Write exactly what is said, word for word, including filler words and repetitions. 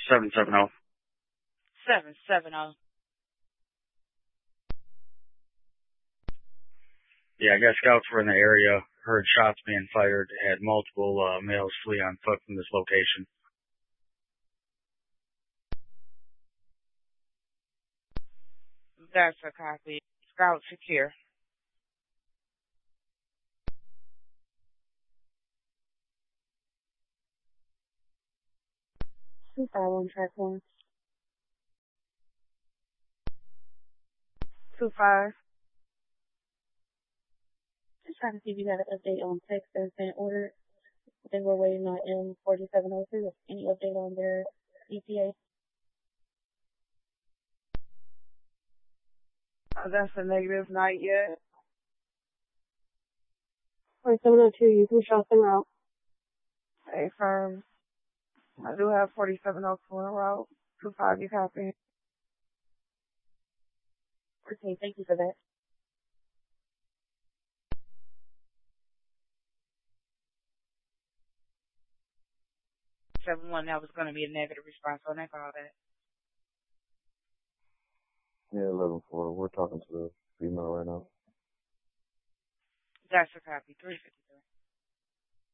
seven seven zero. seven seven zero. Yeah, I guess scouts were in the area, heard shots being fired, had multiple uh, males flee on foot from this location. That's a copy. Scout secure. two five on track one. two five. Just trying to see if you got an update on text that's been ordered. I think we're waiting on M forty-seven oh two. Any update on their E T A? Oh, that's a negative, not yet. forty-seven oh two, you can show them out. Hey, firm. I do have forty-seven oh two en route. two five, you copy? Okay, thank you for that. seven one, that was going to be a negative response on that call that. Yeah, eleven four. We're talking to the female right now. That's a copy. three fifty-three.